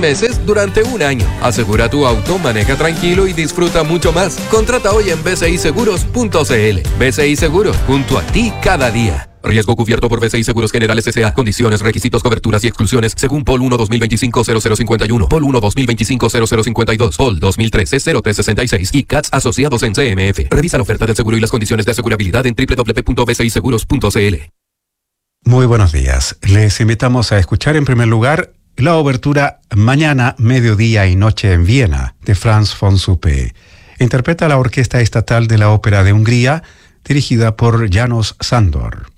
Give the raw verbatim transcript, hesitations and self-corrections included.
meses durante un año. Asegura tu auto, maneja tranquilo y disfruta mucho más. Contrata hoy en b c i seguros punto c l. B C I Seguros, junto a ti cada día. Riesgo cubierto por B C I Seguros Generales S A. Condiciones, requisitos, coberturas y exclusiones según P O L uno dos mil veinticinco cero cero cincuenta y uno, P O L uno dos mil veinticinco cero cero cincuenta y dos, P O L dos mil trece cero tres sesenta y seis y C A T S asociados en C M F. Revisa la oferta del seguro y las condiciones de asegurabilidad en w w w punto b c i seguros punto c l. Muy buenos días. Les invitamos a escuchar en primer lugar la obertura Mañana, Mediodía y Noche en Viena de Franz von Suppe. Interpreta la Orquesta Estatal de la Ópera de Hungría, dirigida por János Sándor.